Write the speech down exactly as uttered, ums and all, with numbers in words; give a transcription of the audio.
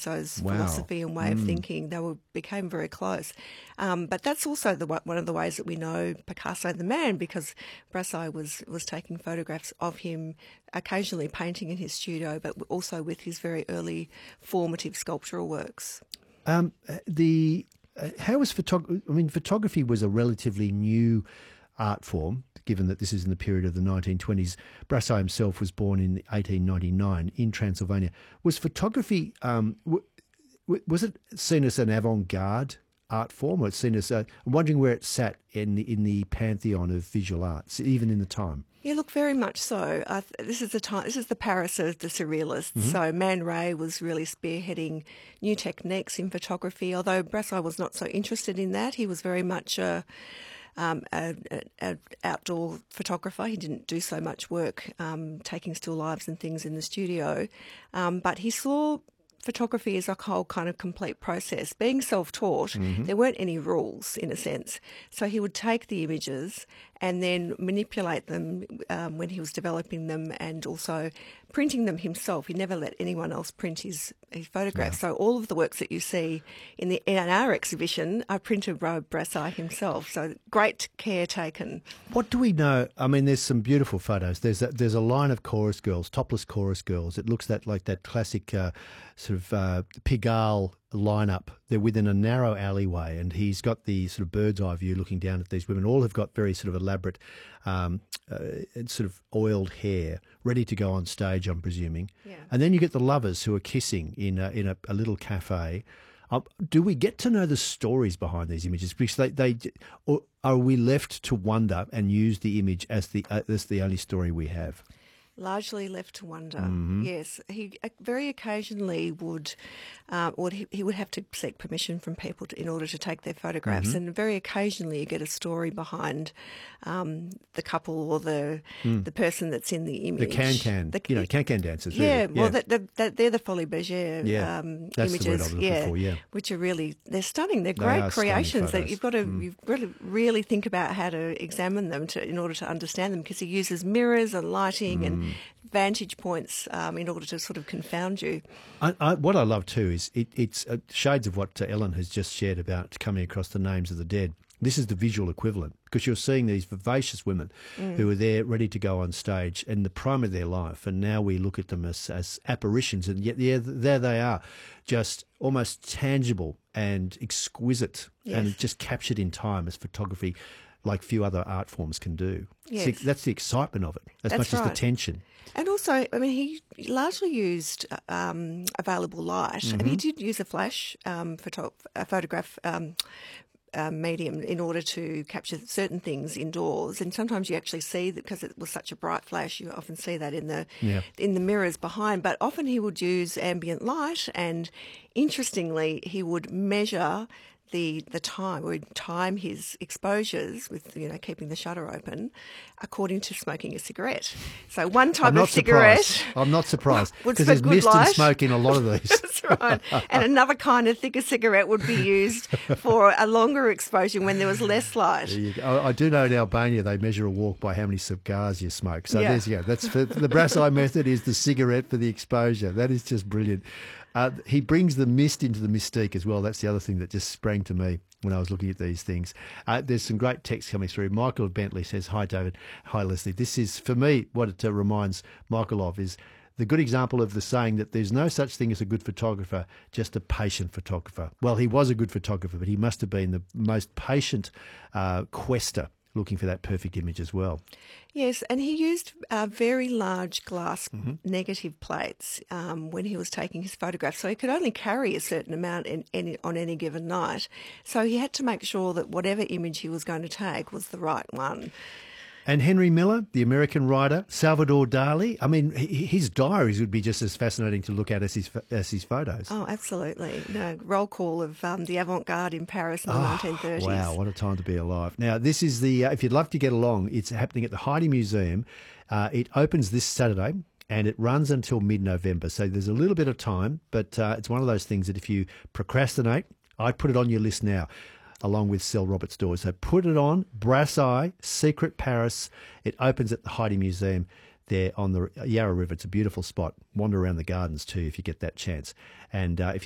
Picasso's Wow. philosophy and way Mm. of thinking. They were became very close. Um, but that's also the one of the ways that we know Picasso the man, because Brassai was, was taking photographs of him, occasionally painting in his studio, but also with his very early formative sculptural works. Um, the uh, how was photography? I mean, photography was a relatively new art form, given that this is in the period of the nineteen twenties. Brassai himself was born in eighteen ninety-nine in Transylvania. Was photography, um, w- w- was it seen as an avant-garde art form, or it's seen as, a, I'm wondering where it sat in the, in the pantheon of visual arts, even in the time? Yeah, look, very much so. Uh, this is the time. This is the Paris of the surrealists. Mm-hmm. So Man Ray was really spearheading new techniques in photography. Although Brassai was not so interested in that, he was very much a, um, a, a, a outdoor photographer. He didn't do so much work um, taking still lifes and things in the studio, um, but he saw photography is a whole kind of complete process. Being self-taught, mm-hmm. there weren't any rules in a sense. So he would take the images and then manipulate them um, when he was developing them, and also printing them himself. He never let anyone else print his, his photographs. Yeah. So all of the works that you see in the in our exhibition are printed by Brassai himself. So great care taken. What do we know? I mean, there's some beautiful photos. There's a, there's a line of chorus girls, topless chorus girls. It looks that like that classic uh, sort of uh, Pigalle lineup. They're within a narrow alleyway, and he's got the sort of bird's eye view looking down at these women. All have got very sort of elaborate, um, uh, sort of oiled hair, ready to go on stage, I'm presuming. Yeah. And then you get the lovers who are kissing in a, in a, a little cafe. Um, do we get to know the stories behind these images? Because they, they, or are we left to wonder and use the image as the uh, as the only story we have? Largely left to wonder. Mm-hmm. Yes, he uh, very occasionally would, uh, would he, he would have to seek permission from people to, in order to take their photographs, mm-hmm. and very occasionally you get a story behind um, the couple or the mm. the person that's in the image. The can-can, the, you know, can-can dancers. Yeah, really. well, yeah. That, that, that, they're the Folie Bergère yeah. um, that's images. The word I was looking yeah, for, yeah, which are really they're stunning. They're they great creations. That you've got to mm. you've got to really think about how to examine them to, in order to understand them, because he uses mirrors and lighting mm. and vantage points um, in order to sort of confound you. I, I, what I love too is it, it's uh, shades of what uh, Ellen has just shared about coming across the names of the dead. This is the visual equivalent, because you're seeing these vivacious women mm. who are there ready to go on stage in the prime of their life, and now we look at them as, as apparitions, and yet yeah, there they are, just almost tangible and exquisite, yes. and just captured in time as photography like few other art forms can do. Yes. So that's the excitement of it, as that's much right. as the tension. And also, I mean, he largely used um, available light. Mm-hmm. I mean, he did use a flash um, photo- a photograph um, uh, medium in order to capture certain things indoors. And sometimes you actually see that, because it was such a bright flash, you often see that in the yeah. in the mirrors behind. But often he would use ambient light, and interestingly, he would measure the the time, would time his exposures with, you know, keeping the shutter open according to smoking a cigarette. So one type I'm not of cigarette... Surprised. I'm not surprised, because there's good mist light. and smoke in a lot of these. That's right. And another kind of thicker cigarette would be used for a longer exposure when there was less light. I, I do know in Albania they measure a walk by how many cigars you smoke. So yeah. there's yeah, that's for, the Brassai method is the cigarette for the exposure. That is just brilliant. Uh, he brings the mist into the mystique as well. That's the other thing that just sprang to me when I was looking at these things. Uh, there's some great text coming through. Michael of Bentley says, "Hi, David. Hi, Leslie. This is, for me, what it uh, reminds Michael of is the good example of the saying that there's no such thing as a good photographer, just a patient photographer." Well, he was a good photographer, but he must have been the most patient uh, quester looking for that perfect image as well. Yes, and he used uh, very large glass mm-hmm. negative plates um, when he was taking his photographs, so he could only carry a certain amount in any, on any given night. So he had to make sure that whatever image he was going to take was the right one. And Henry Miller, the American writer, Salvador Dali. I mean, his diaries would be just as fascinating to look at as his as his photos. Oh, absolutely. No, roll call of um, the avant-garde in Paris in the oh, nineteen thirties. Wow, what a time to be alive. Now, this is the, uh, if you'd love to get along, it's happening at the Heide Museum. Uh, it opens this Saturday and it runs until mid-November. So there's a little bit of time, but uh, it's one of those things that if you procrastinate, I'd put it on your list now, along with Cell Roberts Doors. So put it on, Brassai, Secret Paris. It opens at the Heide Museum there on the Yarra River. It's a beautiful spot. Wander around the gardens too if you get that chance. And uh, if